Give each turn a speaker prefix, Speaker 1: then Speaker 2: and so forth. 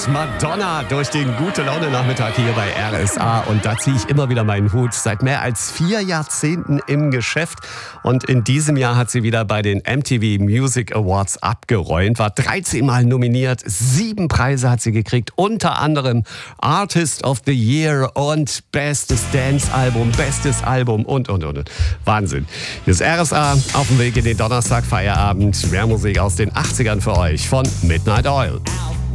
Speaker 1: Madonna durch den Gute-Laune-Nachmittag hier bei RSA. Und da ziehe ich immer wieder meinen Hut. Seit mehr als 4 Jahrzehnten im Geschäft. Und in diesem Jahr hat sie wieder bei den MTV Music Awards abgeräumt. War 13 Mal nominiert. 7 Preise hat sie gekriegt. Unter anderem Artist of the Year und Bestes Dance-Album, Bestes Album und. Wahnsinn. Hier ist RSA auf dem Weg in den Donnerstag-Feierabend. Mehr Musik aus den 80ern für euch von Midnight Oil.